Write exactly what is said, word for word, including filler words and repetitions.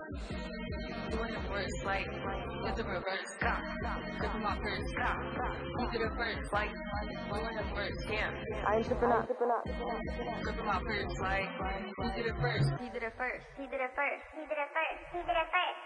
Doing the first, like, with the reverse, stop, gripping my purse, stop, he did it first, like, doing the first, yeah. I ain't tripping up. Gripping my purse, like, he did it first, He did it first. He did it first. He did it first. He did it first.